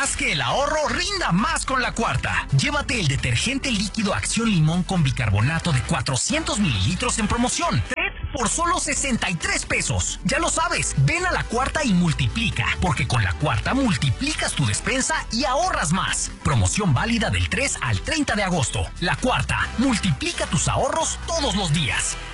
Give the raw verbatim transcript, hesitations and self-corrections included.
Haz que el ahorro rinda más con la Cuarta. Llévate el detergente líquido Acción Limón con bicarbonato de cuatrocientos mililitros en promoción. Por solo sesenta y tres pesos. Ya lo sabes, ven a la Cuarta y multiplica. Porque con la Cuarta multiplicas tu despensa y ahorras más. Promoción válida del tres al treinta de agosto. La Cuarta, multiplica tus ahorros todos los días.